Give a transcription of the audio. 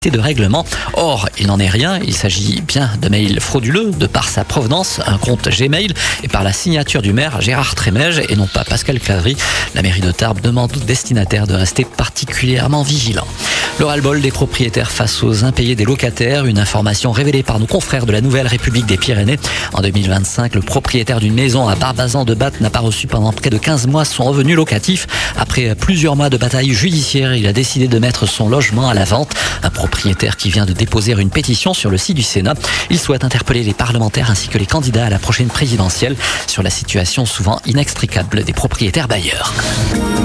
de règlement. Or, il n'en est rien, il s'agit bien de mails frauduleux de par sa provenance, un compte Gmail et par la signature du maire Gérard Trémège et non pas Pascal Clavry. La mairie de Tarbes demande aux destinataires de rester particulièrement vigilants. Le ras-le-bol des propriétaires face aux impayés des locataires, une information révélée par nos confrères de la Nouvelle République des Pyrénées. En 2025, le propriétaire d'une maison à Barbazan-de-Batte n'a pas reçu pendant près de 15 mois son revenu locatif. Après plusieurs mois de bataille judiciaire, il a décidé de mettre son logement à la vente. Un propriétaire qui vient de déposer une pétition sur le site du Sénat. Il souhaite interpeller les parlementaires ainsi que les candidats à la prochaine présidentielle sur la situation souvent inextricable des propriétaires bailleurs.